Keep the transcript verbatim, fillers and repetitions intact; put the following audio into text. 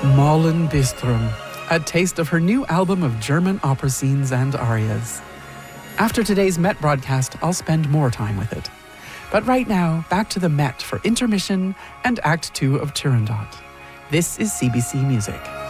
Malin Bistrom, a taste of her new album of German opera scenes and arias. After today's Met broadcast, I'll spend more time with it. But right now, back to the Met for intermission and Act Two of Turandot. This is C B C Music.